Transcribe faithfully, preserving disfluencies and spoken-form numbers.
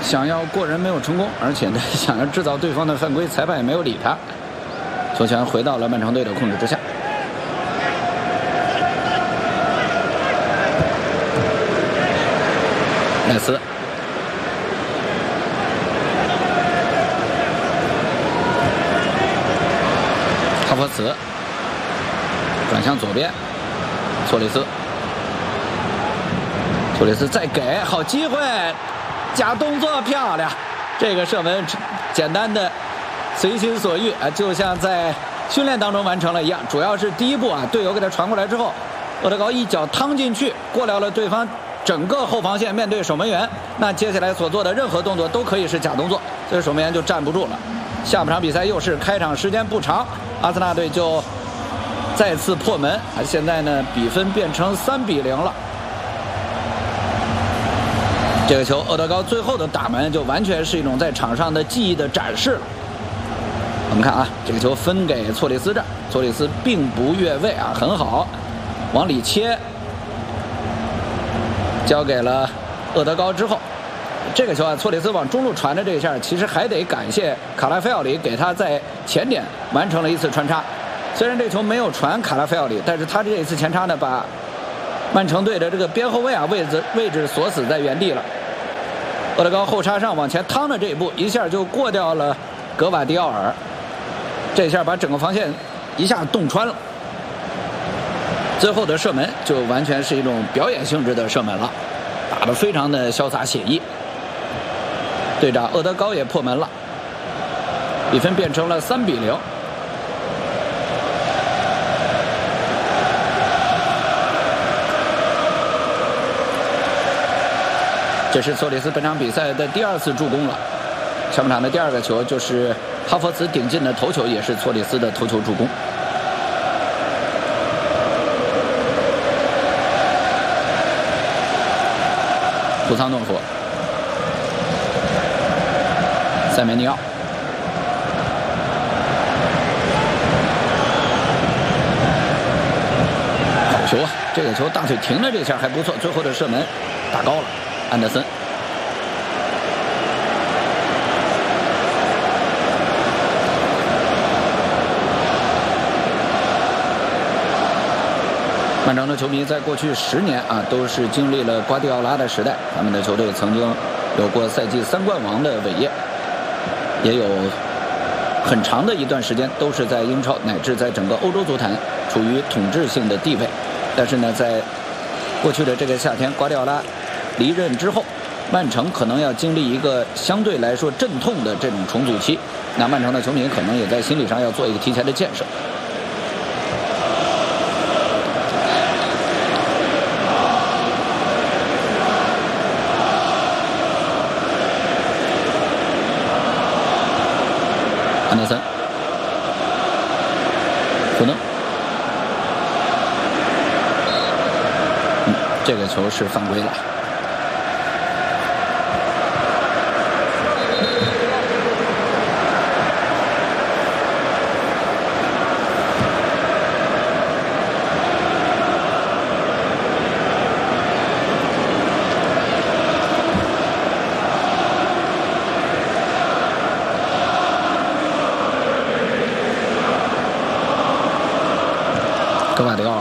想要过人没有成功，而且呢，想要制造对方的犯规，裁判也没有理他。球权回到了曼城队的控制之下。奈斯，哈弗茨转向左边，索里斯，索里斯再给，好机会，假动作漂亮，这个射门简单的随心所欲啊，就像在训练当中完成了一样。主要是第一步啊，队友给他传过来之后，厄德高一脚趟进去，过了了对方整个后防线，面对守门员，那接下来所做的任何动作都可以是假动作，所以守门员就站不住了。下半场比赛又是开场时间不长，阿森纳队就再次破门，啊，现在呢比分变成三比零了。这个球，厄德高最后的打门就完全是一种在场上的技艺的展示了。我们看啊，这个球分给错里斯这儿，错里斯并不越位啊，很好，往里切，交给了厄德高之后，这个球啊，错里斯往中路传的这一下，其实还得感谢卡拉菲奥里给他在前点完成了一次穿插。虽然这球没有传卡拉菲奥里，但是他这一次前插呢，把曼城队的这个边后卫啊位置位置锁死在原地了。厄德高后插上往前趟的这一步，一下就过掉了格瓦迪奥尔，这一下把整个防线一下洞穿了。最后的射门就完全是一种表演性质的射门了，打得非常的潇洒写意。队长厄德高也破门了，比分变成了三比零。这是索里斯本场比赛的第二次助攻了。上半场的第二个球就是哈弗茨顶进的头球，也是索里斯的头球助攻。普桑诺夫、塞梅尼奥、好球啊！这个球大腿停了这下还不错，最后的射门打高了。安德森，曼城的球迷在过去十年啊，都是经历了瓜迪奥拉的时代，他们的球队曾经有过赛季三冠王的伟业，也有很长的一段时间都是在英超乃至在整个欧洲足坛处于统治性的地位。但是呢，在过去的这个夏天，瓜迪奥拉离任之后，曼城可能要经历一个相对来说阵痛的这种重组期，那曼城的球迷可能也在心理上要做一个提前的建设。安德森，可能，嗯，这个球是犯规了。格瓦迪奥尔，